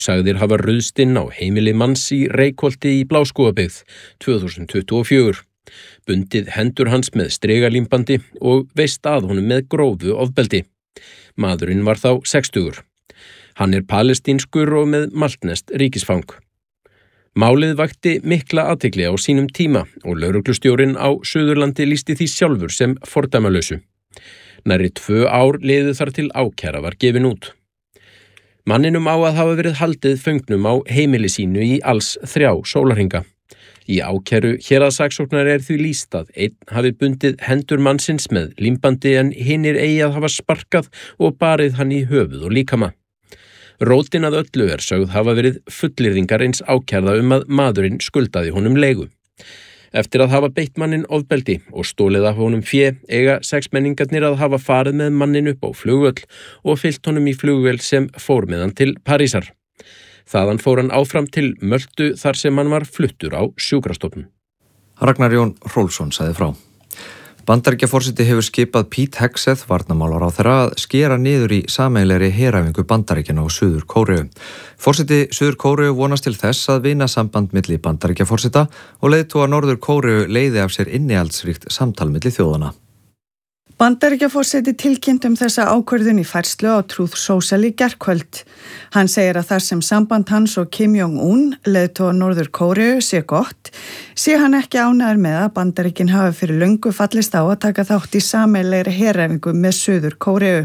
sagðir hafa ruðst inn á heimili manns í Reykholti í Bláskógabyggð 2024. Bundið hendur hans með strigalímbandi og veist að honum með grófu ofbeldi. Maðurinn var þá 60. Hann er palestínskur og með maltneskt ríkisfang. Málið vakti mikla athygli á sínum tíma og lögreglustjórinn á Suðurlandi lýsti því sjálfur sem fordæmalausu. Nærri 2 ár liðu þar til ákæra var gefin út. Manninum á að hafa verið haldið föngnum á heimili sínu í alls 3 sólarhringa. Í ákæru héraðssaksóknari er því lýst að einn hafi bundið hendur mannsins með límbandi en hinir eigi að hafa sparkað og barið hann í höfuð og líkama. Rótin að öllu er sögð hafa verið fullyrðingar eins ákærða að maðurinn skuldaði honum leigu. Eftir að hafa beitt manninn ofbeldi og stólið af honum fé eiga 6 menningarnir að hafa farið með manninn upp á flugvöll og fylgt honum í flugvél sem fór með hann til Parísar. Þaðan fór hann áfram til Möltu þar sem hann var fluttur á sjúkrastofnun. Ragnar Jón Hrólfsson sagði frá. Bandaríkjaforseti hefur skipað Pete Hegseth, varnarmálaráðherra, að skera niður í sameiginlegri heræfingu Bandaríkjanna og Suður Kóreu. Forseti Suður Kóreu vonast til þess að vinasamband milli Bandaríkjaforseta og leiðtoga Norður Kóreu leiði af sér innihaldsríkt samtal milli þjóðanna. Bandaríkjaforseti tilkynnt þessa ákvörðun í færslu á Truth Social í gærkvöld. Hann segir að þar sem samband hans og Kim Jong-un, leiðtoga Norður Kóreu, sé gott, sé hann ekki ánægður með að Bandaríkin hafi fyrir löngu fallist á að taka þátt í sameiginlegri heræfingu með Suður Kóreu.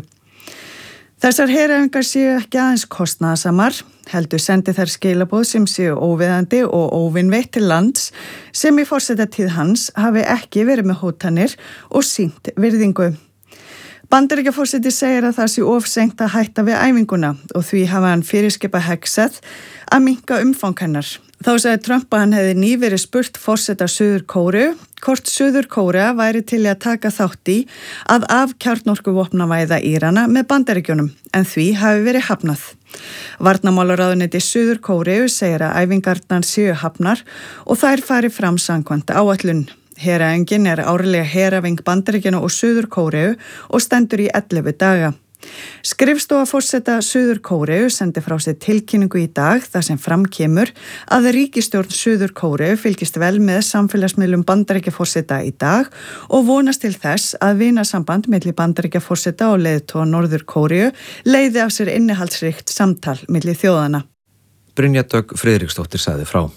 Þessar heræfingar séu ekki aðeins kostnaðarsamar, heldur sendi þær skilaboð sem séu óviðandi og óvinveitt til lands sem í forsetatíð hans hafi ekki verið með hótanir og sýnt virðingu. Bandaríkjaforseti segir að það sé of seint að hætta við æfinguna og því hafa hann fyrirskipað Hegseth að minnka umfang hennar. Þá sagði Trump að hann hefði nýverið spurt forseta Suður Kóreu hvort Suður Kórea væri til að taka þátt í að kjarnorkuvopnavæða Írana með Bandaríkjunum en því hafi verið hafnað. Varnarmálaráðuneyti Suður Kóreu segir að æfingarnar séu hafnar og þær fari fram samkvæmt áætlun. Heræfingin er árlega heræfing Bandaríkjanna og Suður Kóreu og stendur í 11 daga. Skrifstofa forseta Suður Kóreu sendi frá sér tilkynningu í dag þar sem fram kemur að ríkisstjórn Suður Kóreu fylgist vel með samfélagsmiðlum Bandaríkjaforseta í dag og vonast til þess að vinasamband milli Bandaríkjaforseta og leiðtoga Norður Kóreu leiði af sér innihaldsríkt samtal milli þjóðanna. Brynja Dögg Friðriksdóttir sagði frá.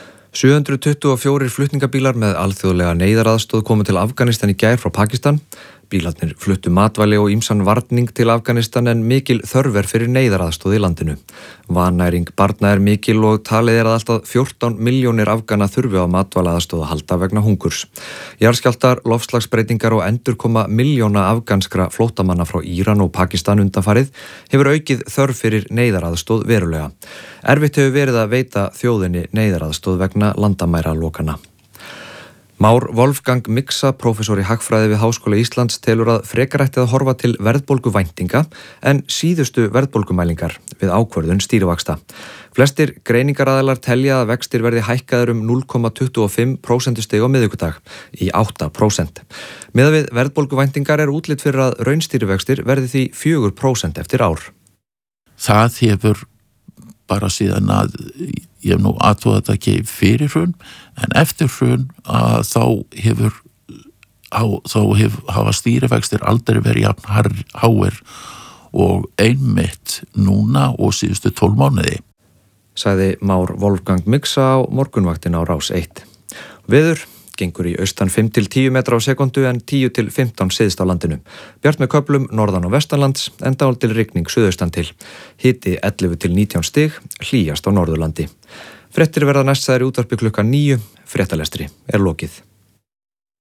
724 flutningabílar með alþjóðlega neyðaraðstoð komu til Afganistan í gær frá Pakistan. Bílarnir fluttu matvæli og ýmsan varning til Afganistan en mikil þörf er fyrir neyðaraðstoð í landinu. Vannæring barna er mikil og talið er að alltaf 14 milljónir Afgana þurfi á matvælaaðstoð að halda vegna hungurs. Jarðskjálftar, loftslagsbreytingar og endurkoma milljóna afganskra flóttamanna frá Íran og Pakistan undanfarið hefur aukið þörf fyrir neyðaraðstoð verulega. Erfitt hefur verið að veita þjóðinni neyðaraðstoð vegna landamæralokana. Már Wolfgang Mixa, prófessor í hagfræði við Háskóla Íslands, telur að frekar ætti að horfa til verðbólguvæntinga en síðustu verðbólgumælingar við ákvörðun stýrivaxta. Flestir greiningaraðilar telja að vextir verði hækkaður 0,25% á miðvikudag í 8%. Miðað við verðbólguvæntingar er útlit fyrir að raunstýrivextir verði því 4% eftir ár. Það hefur bara síðan að ég nú aðtóða þetta ekki fyrir hrun, en eftir hrun að hafa stýrivextir aldrei verið jafn háir og einmitt núna og síðustu 12 mánuði. Sagði Már Wolfgang Mixa á morgunvaktin á Rás 1. Veður gengur í austan 5-10 metra á sekundu en 10-15 syðst á landinu. Bjart með köflum norðan og vestanlands en dálítil rigning suðaustan til. Hiti 11-19 stig, hlýjast á Norðurlandi. Fréttir verða næst sagðar í útvarpi klukkan 9, fréttalestri er lokið.